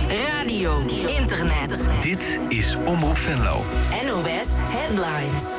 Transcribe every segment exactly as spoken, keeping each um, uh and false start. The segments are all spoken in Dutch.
radio, internet. Dit is Omroep Venlo. N O S Headlines.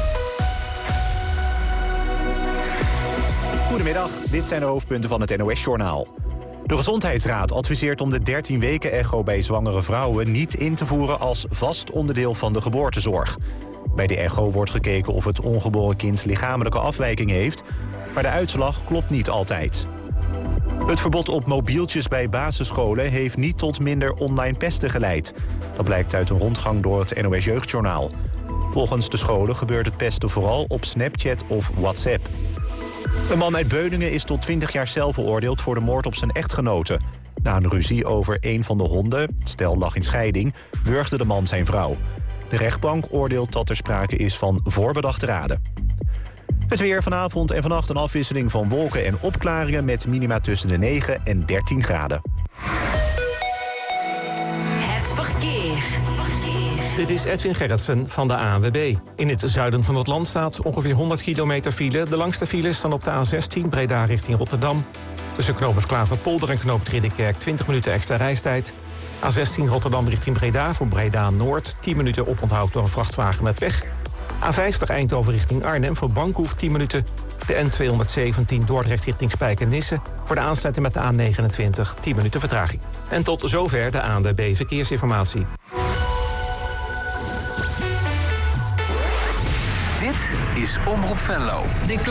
Goedemiddag, dit zijn de hoofdpunten van het N O S-journaal. De Gezondheidsraad adviseert om de dertien weken echo bij zwangere vrouwen niet in te voeren als vast onderdeel van de geboortezorg. Bij de echo wordt gekeken of het ongeboren kind lichamelijke afwijking heeft, maar de uitslag klopt niet altijd. Het verbod op mobieltjes bij basisscholen heeft niet tot minder online pesten geleid. Dat blijkt uit een rondgang door het N O S Jeugdjournaal. Volgens de scholen gebeurt het pesten vooral op Snapchat of WhatsApp. Een man uit Beuningen is tot twintig jaar cel veroordeeld voor de moord op zijn echtgenote. Na een ruzie over een van de honden, het stel lag in scheiding, wurgde de man zijn vrouw. De rechtbank oordeelt dat er sprake is van voorbedachte raden. Het weer vanavond en vannacht een afwisseling van wolken en opklaringen met minima tussen de negen en dertien graden. Het verkeer. Dit is Edwin Gerritsen van de A N W B. In het zuiden van het land staat ongeveer honderd kilometer file. De langste files staan op de A zestien Breda richting Rotterdam. Tussen knooppunt Klaverpolder en knooppunt Ridderkerk twintig minuten extra reistijd. A zestien Rotterdam richting Breda voor Breda Noord. tien minuten oponthoud door een vrachtwagen met pech. A vijftig Eindhoven richting Arnhem voor Bankhoef tien minuten. De N tweehonderdzeventien Dordrecht richting Spijkenisse. Voor de aansluiting met de A negenentwintig tien minuten vertraging. En tot zover de A N W B Verkeersinformatie. Dit is Omroep Venlo. De